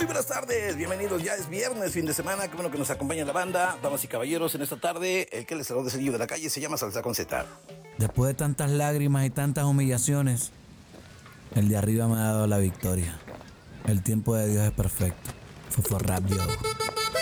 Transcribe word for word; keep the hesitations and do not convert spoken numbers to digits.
buenas tardes, bienvenidos, ya es viernes, fin de semana, qué bueno que nos acompaña la banda, damas y caballeros, en esta tarde, el que les saluda de Cedillo de la Calle se llama Salsa con Z. Después de tantas lágrimas y tantas humillaciones, el de arriba me ha dado la victoria. El tiempo de Dios es perfecto. Fofo Rap, yo.